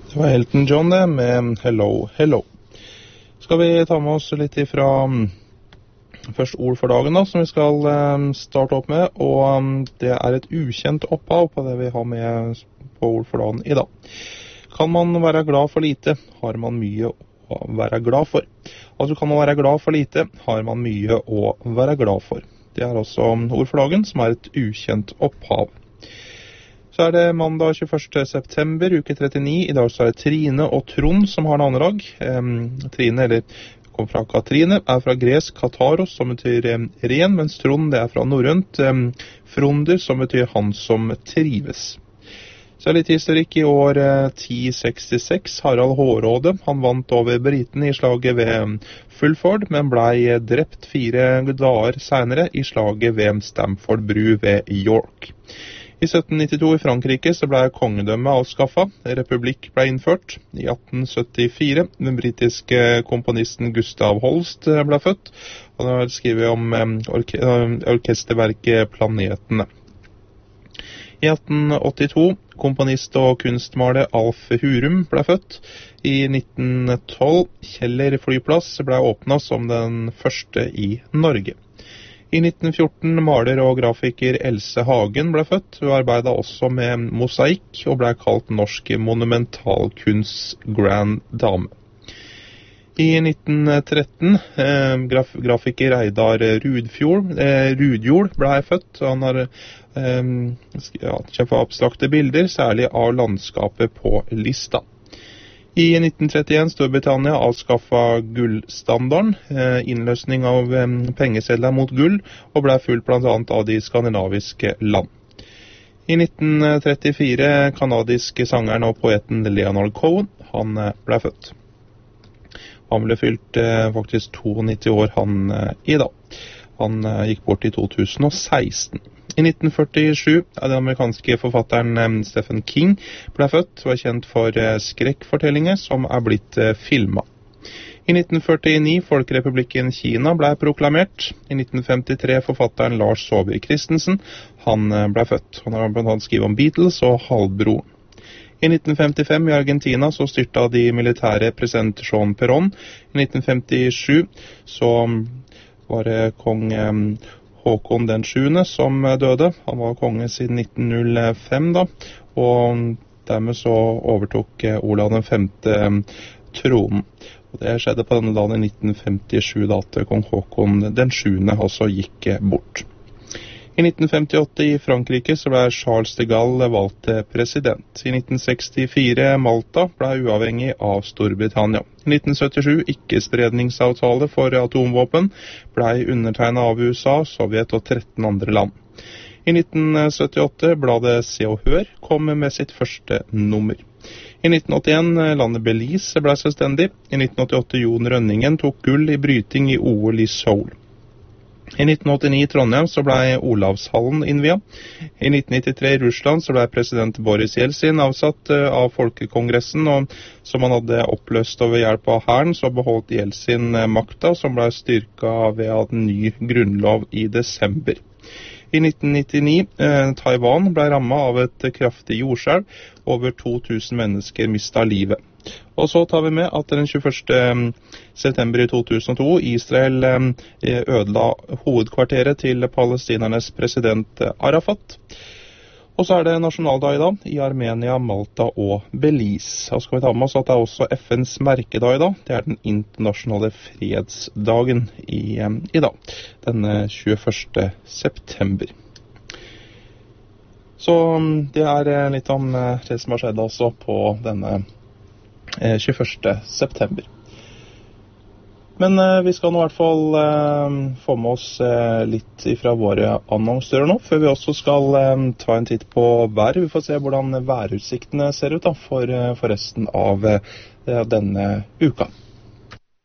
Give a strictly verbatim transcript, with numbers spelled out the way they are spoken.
Det var Elton John det, med Hello, Hello. Skal vi ta med oss litt ifra um, først ord for dagen da, som vi skal um, starte opp med, og um, det er et ukjent opphav på det vi har med på ord for dagen i dag. Kan man være glad for lite, har man mye å være glad for. Altså kan man være glad for lite, har man mye å være glad for. Det er også ord for dagen, som er et ukjent opphav. Så er det mandag tjueførste september, uke trettini. I dag så er det Trine og Trond som har navnedag. Um, Trine, eller kom fra Katrine, er fra gresk kataros, som betyr um, ren, mens Trond det er fra norrønt um, fronder, som betyr han som trives. Så er litt historikk i år uh, ti sekstiseks. Harald Hårråde, han vant over britene i slaget ved um, Fulford, men blei drept fire dager senere i slaget ved Stamford bru ved York. I sytten nittito i Frankrike så ble kongedømmet avskaffet, republikk ble innført. I atten syttifire, den britiske komponisten Gustav Holst ble født. Han har skrevet om orke orkesterverket Planetene. I atten åttito, komponist og kunstmaler Alf Hurum ble født. I nitten tolv, Kjeller flyplass ble åpnet som den første i Norge. I nitten fjorten, maler og grafiker Else Hagen ble født. Hun arbeidet også med mosaikk og ble kalt norsk monumentalkunst grand dame. I nitten tretten, eh, graf grafiker Reidar Rudfjord, eh, Rudjord ble født. Han har eh, ja, kjent for abstrakte bilder, særlig av landskapet på Lista. I nitten trettien Storbritannia avskaffet gullstandarden, eh, innløsning av eh, pengesedler mot gull, og ble fulgt blant annet av de skandinaviske land. I nitten trettifire kanadiske sangeren og poeten Leonard Cohen, han eh, ble født. Han ble fylt eh, faktisk nittito år han eh, i dag. Han eh, gikk bort i to tusen og seksten. I nitten førtisju er den amerikanske forfatteren Stephen King ble født og er kjent for skrekkfortellinger som er blitt filmet. I nitten førtini Folkerepublikken Kina ble proklamert. I nitten femtitre forfatteren Lars Saabye Christensen, han ble født. Han har blant annet skrevet om Beatles og Halvbroren. I nitten femtifem i Argentina så styrta de militære president Jean Perón. I nitten femtisju så var det kong Håkon den sjuende som døde. Han var konge siden nitten null fem da, og dermed så overtok Olav den femte tronen. Og det skjedde på denne dagen i nitten femtisju da at kong Håkon den sjuende også gikk bort. I nitten femtiåtte i Frankrike så ble Charles de Gaulle valgt president. I nitten sekstifire Malta ble uavhengig av Storbritannia. I nitten syttisju ikke-spredningsavtale for atomvåpen ble undertegnet av U S A, Sovjet og tretten andre land. I nitten syttiåtte bladet Se og Hør kom med sitt første nummer. I nitten åttien landet Belize ble selvstendig. I nitten åttiåtte Jon Rønningen tok gull i bryting i O L i Seoul. I nitten åttini i Trondheim så ble Olavshallen innviet. I nitten nittitre i Russland så ble president Boris Jeltsin avsatt av Folkekongressen, og som han hadde oppløst over hjelp av hæren, så beholdt Jeltsin makta, som ble styrket ved en ny grunnlov i desember. I nitten nittini eh, Taiwan ble rammet av et kraftig jordskjelv. Over to tusen mennesker mistet livet. Og så tar vi med at den tjueførste september i to tusen og to Israel ødela hovedkvarteret til palestinernes president Arafat. Og så er det nasjonaldag i dag i Armenia, Malta og Belize. Og så skal vi ta med oss at det er også F N's merkedag i dag. Det er den internasjonale fredsdagen i, i dag, den tjueførste september. Så det er litt om det som har skjedd også på denne tjueførste september. Men eh, vi skal nå i hvert fall eh, få med oss eh, litt fra våre annonsører nå, før vi også skal eh, ta en titt på været. Vi får se hvordan værutsiktene ser ut da, for, for resten av eh, denne uka.